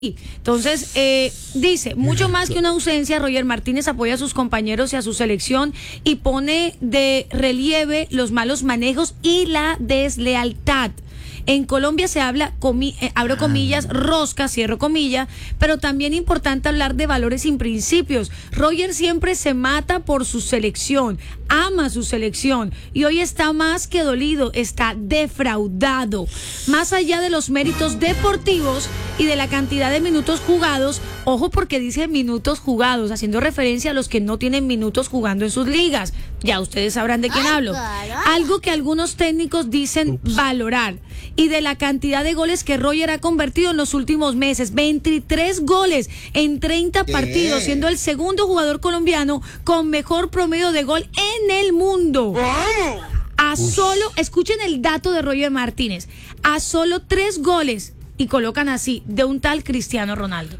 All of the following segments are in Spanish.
Entonces, dice, mucho más que una ausencia, Roger Martínez apoya a sus compañeros y a su selección y pone de relieve los malos manejos y la deslealtad. En Colombia se habla, abro comillas, rosca, cierro comillas, pero también importante hablar de valores y principios. Roger siempre se mata por su selección, ama su selección y hoy está más que dolido, está defraudado. Más allá de los méritos deportivos y de la cantidad de minutos jugados, ojo porque dice minutos jugados, haciendo referencia a los que no tienen minutos jugando en sus ligas. Ya ustedes sabrán de quién hablo. Algo que algunos técnicos dicen valorar. Y de la cantidad de goles que Roger ha convertido en los últimos meses, 23 goles en 30 partidos, siendo el segundo jugador colombiano con mejor promedio de gol en el mundo. Escuchen el dato de Roger Martínez, a solo 3 goles, y colocan así, de un tal Cristiano Ronaldo.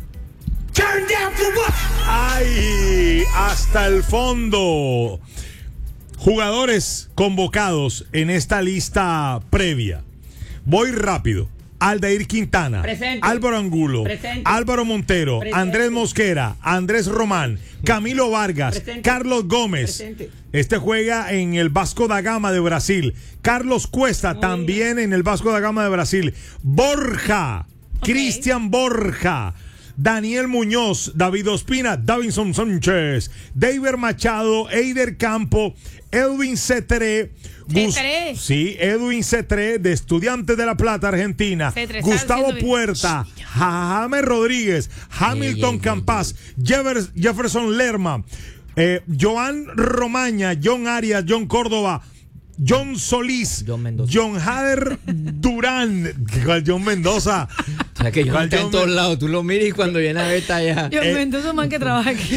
¡Ay! Hasta el fondo. Jugadores convocados en esta lista previa. Voy rápido. Aldair Quintana, presente. Álvaro Angulo, Presente. Álvaro Montero, Presente. Andrés Mosquera, Andrés Román, Camilo Vargas, Presente. Carlos Gómez. Presente. Este juega en el Vasco da Gama de Brasil. Carlos Cuesta también en el Vasco da Gama de Brasil. Borja, Cristian Borja. Daniel Muñoz, David Ospina, Davinson Sánchez, David Machado, Eider Campo, Edwin Cetré, Edwin Cetré, de Estudiantes de La Plata, Argentina, Gustavo Puerta, James Rodríguez, Hamilton Campas, Jefferson Lerma, Joan Romaña, John Arias, John Córdoba, John Solís, John Hader Durán, John Mendoza. O sea que John está en todos lados, tú lo miras y cuando viene a ver está allá. John Mendoza, man que trabaja aquí.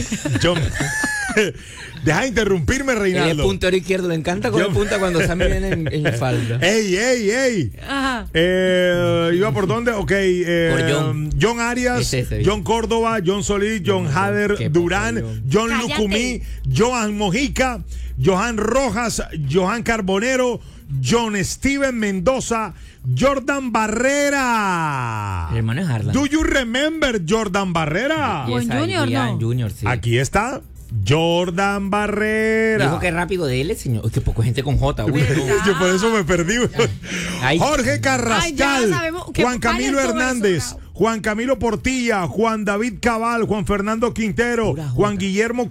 Deja de interrumpirme, Reinaldo. Él es puntero izquierdo, le encanta con punta cuando Sammy viene en falda. ¡Ey! Ajá. ¿Iba por dónde? Ok. Por John Arias, John Córdoba, John Solís, John Hader Durán, John Lucumí, Johan Mojica, Johan Rojas, Johan Carbonero, John Steven Mendoza, Jordan Barrera. El hermano es Harlan. Do you remember Jordan Barrera? Buen Junior, ¿no? Junior, sí. Aquí está Jordan Barrera. Dijo que rápido de él, señor. Que poco gente con J. Yo por eso me perdí. Jorge Carrascal, Juan Camilo Hernández, Juan Camilo Portilla, Juan David Cabal, Juan Fernando Quintero, Juan Guillermo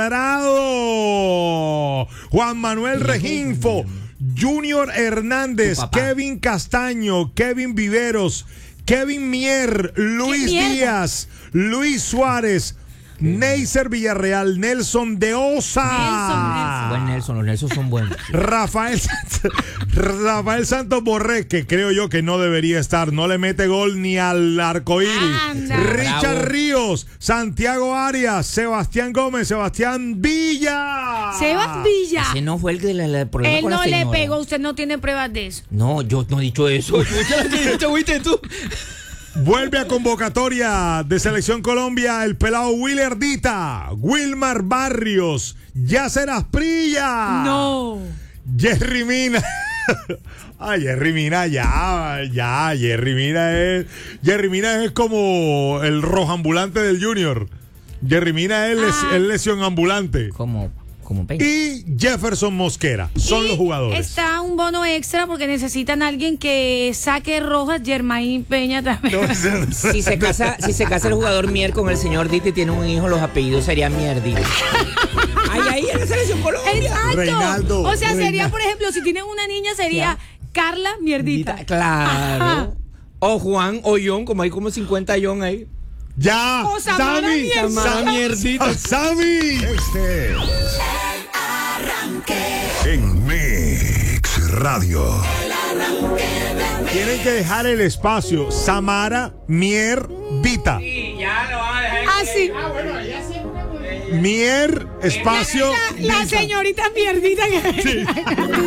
Cuadrado, Juan Manuel Reginfo, Junior Hernández, Kevin Castaño, Kevin Viveros, Kevin Mier, Luis Díaz, Luis Suárez, Neisser Villarreal, Nelson de Osa. Buen Nelson, los Nelson son buenos. Rafael Santos Borré, que creo yo que no debería estar, no le mete gol ni al arcoíris. Richard Bravo. Ríos, Santiago Arias, Sebastián Gómez, Sebastián Villa. Ese no fue el que le problema Él con no la le señora. pegó, usted no tiene pruebas de eso. No, yo no he dicho eso. tú. Vuelve a convocatoria de Selección Colombia el pelado Willer Dita, Wilmar Barrios, Yacer Asprilla. No. Jerry Mina. Jerry Mina Jerry Mina es como el rojambulante del Junior. Jerry Mina es lesión ambulante. Como Peña. Y Jefferson Mosquera son los jugadores. Está un bono extra porque necesitan a alguien que saque rojas. Germain Peña también. Si se casa el jugador Mier con el señor Dita y tiene un hijo, los apellidos serían Mierdi. Ahí en la Selección Colombia. Exacto. Reinaldo, o sea, sería, por ejemplo, si tienen una niña, sería Carla Mierdita. Claro. Ajá. O Juan o John, como hay como 50 John ahí. Ya, O Samara Mierdita. Sammy. Este es en Mix Radio. Tienen que dejar el espacio. Samara Mierdita. Sí, ya lo van a dejar. Así. Mier, espacio. La señorita Mierdita que